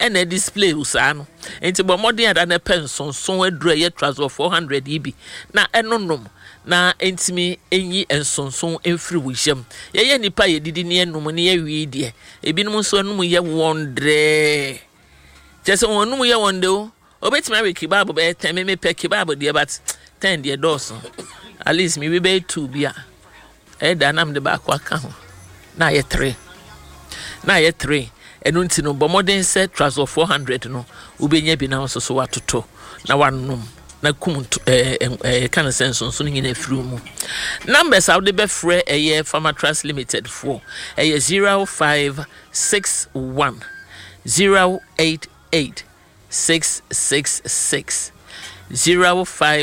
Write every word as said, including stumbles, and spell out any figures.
and a display usano enti bo modern ada na penson so adura ye trouser four hundred ibi na enonom na entimi enyi ensonson emfiri wuhyam ye ye nipa ye didi ne enum ne ye wi de ebinum so enum ye wondre jese onum ye wonde o obetimi awe kibabo be ten me pe kibabo de but ten de doso at least me we be two bia e da nam de ba kwa ka ho na ye three na ye three enu nti no bo modern set trouser four hundred no ubenya bi na so so watoto na wanum na kum eh eh kan sense so nyina firu mu numbers out the be free eh Farmer Trust Limited for eh zero five six one zero eight eight six six six zero five